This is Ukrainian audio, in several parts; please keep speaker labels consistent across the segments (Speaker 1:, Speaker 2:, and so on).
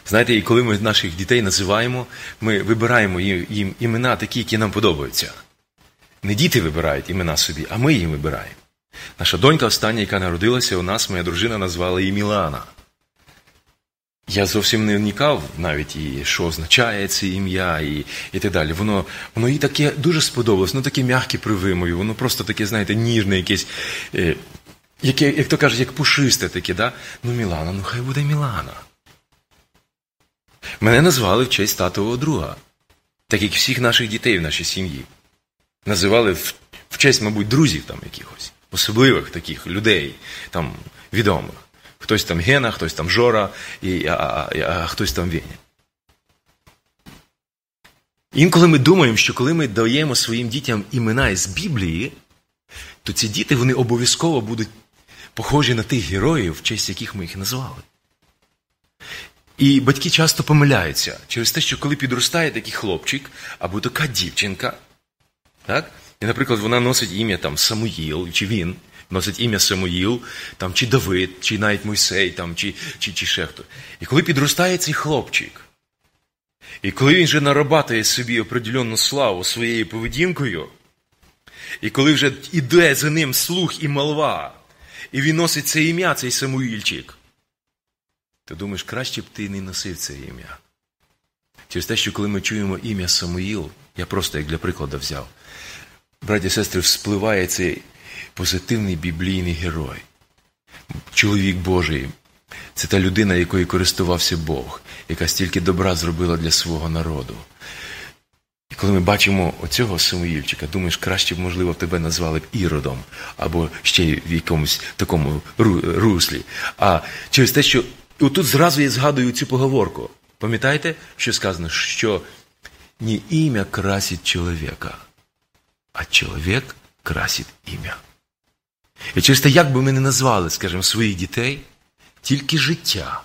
Speaker 1: Знаєте, і коли ми наших дітей називаємо, ми вибираємо їм імена такі, які нам подобаються. Не діти вибирають імена собі, а ми їм вибираємо. Наша донька остання, яка народилася у нас, моя дружина назвала її Мілана. Я зовсім не вникав навіть, і що означає це ім'я, і так далі. Воно їй таке дуже сподобалось, воно таке м'яке при вимові, воно просто таке, знаєте, ніжне якесь, яке, як то кажуть, як пушисте таке, да? Ну, Мілана, хай буде Мілана. Мене назвали в честь татового друга, так як всіх наших дітей в нашій сім'ї. Називали в честь, мабуть, друзів там якихось, особливих таких людей, там, відомих. Хтось там Гена, хтось там Жора, а хтось там Веня. Інколи ми думаємо, що коли ми даємо своїм дітям імена із Біблії, то ці діти, вони обов'язково будуть похожі на тих героїв, в честь яких ми їх назвали. І батьки часто помиляються через те, що коли підростає такий хлопчик або така дівчинка, так? І, наприклад, вона носить ім'я там Самуїл, чи він носить ім'я Самуїл, там, чи Давид, чи навіть Мойсей, там, чи ще хто. І коли підростає цей хлопчик, і коли він вже нарабатує собі определенну славу своєю поведінкою, і коли вже йде за ним слух і молва, і він носить це ім'я, цей Самуїльчик, то думаєш, краще б ти не носив це ім'я. Через те, що коли ми чуємо ім'я Самуїл, я просто як для прикладу взяв, браті і сестри, вспливає цей позитивний біблійний герой. Чоловік Божий. Це та людина, якою користувався Бог, яка стільки добра зробила для свого народу. І коли ми бачимо оцього Самуїльчика, думаєш, краще б, можливо, тебе назвали б Іродом, або ще в якомусь такому руслі. А через те, що тут зразу я згадую цю поговорку. Пам'ятаєте, що сказано? Що не ім'я красить чоловіка, а чоловік красить ім'я. І через те, як би ми не назвали, скажімо, своїх дітей, тільки життя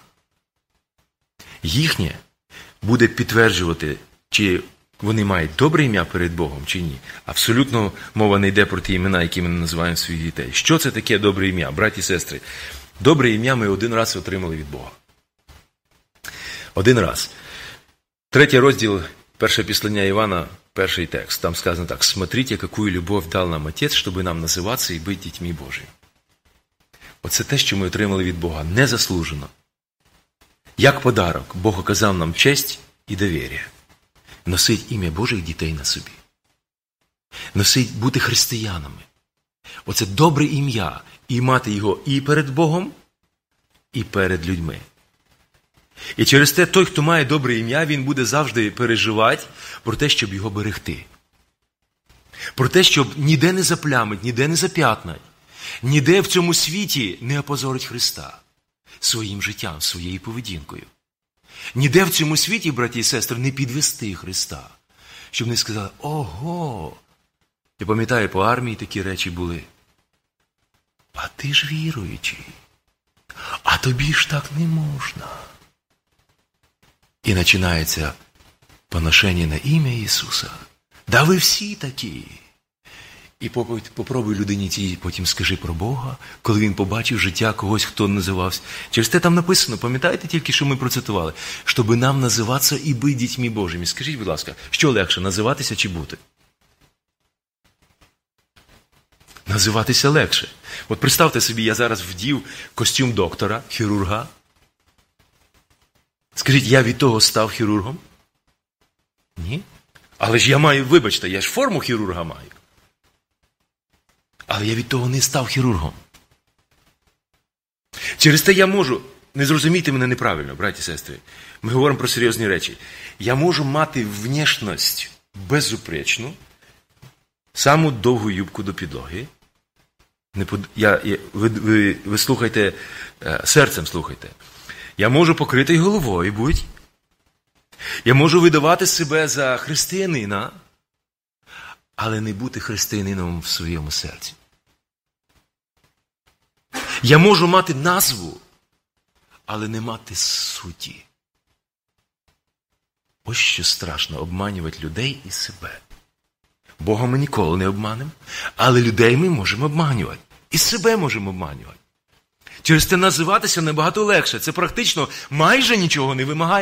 Speaker 1: їхнє буде підтверджувати, чи вони мають добре ім'я перед Богом, чи ні. Абсолютно мова не йде про ті імена, які ми називаємо своїх дітей. Що це таке добре ім'я, браті і сестри? Добре ім'я ми один раз отримали від Бога. Один раз. 3 розділ, 1 післання Івана, 1 текст. Там сказано так. «Смотрите, какую любовь дал нам Отець, щоб нам називатися і бути дітьми Божими». Оце те, що ми отримали від Бога. Незаслужено. Як подарок, Бог оказав нам честь і довір'я. Носить ім'я Божих дітей на собі. Носить бути християнами. Оце добре ім'я. І мати його і перед Богом, і перед людьми. І через те, той, хто має добре ім'я, він буде завжди переживати про те, щоб його берегти. Про те, щоб ніде не заплямить, ніде не зап'ятнать, ніде в цьому світі не опозорить Христа своїм життям, своєю поведінкою. Ніде в цьому світі, браті і сестри, не підвести Христа. Щоб не сказали, ого, я пам'ятаю, по армії такі речі були. А ти ж віруючий, а тобі ж так не можна. І починається поношення на ім'я Ісуса. Да ви всі такі. І попробуй людині цій потім скажи про Бога, коли він побачив життя когось, хто називався. Через те там написано, пам'ятаєте тільки, що ми процитували? Щоб нам називатися і бути дітьми Божими. Скажіть, будь ласка, що легше, називатися чи бути? Називатися легше. От представте собі, я зараз вдів костюм доктора, хірурга. Скажіть, я від того став хірургом? Ні. Але ж я маю, вибачте, я ж форму хірурга маю. Але я від того не став хірургом. Через те я можу, не зрозумійте мене неправильно, браті і сестри, ми говоримо про серйозні речі. Я можу мати внешність безупречну, саму довгу юбку до підлоги. Ви слухайте, серцем слухайте. Я можу покритий головою бути. Я можу видавати себе за християнина, але не бути християнином в своєму серці. Я можу мати назву, але не мати суті. Ось що страшно – обманювати людей і себе. Бога ми ніколи не обманемо, але людей ми можемо обманювати. І себе можемо обманювати. Через те називатися набагато легше. Це практично майже нічого не вимагає.